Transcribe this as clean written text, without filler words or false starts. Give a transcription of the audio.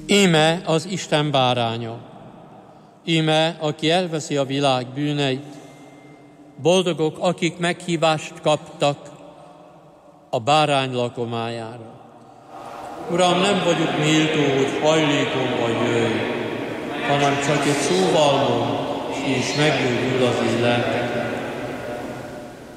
Íme az Isten báránya, íme, aki elveszi a világ bűneit. Boldogok, akik meghívást kaptak a bárány lakomájára. Uram, nem vagyok méltó, hogy hajlékomba jöjj, hanem csak egy szóval mond, és megbővül az élet.